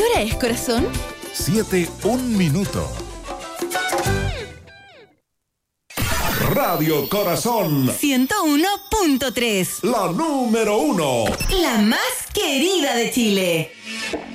hora es, corazón? 7, 1 minuto. Radio Corazón 101.3. La número 1. La más querida de Chile.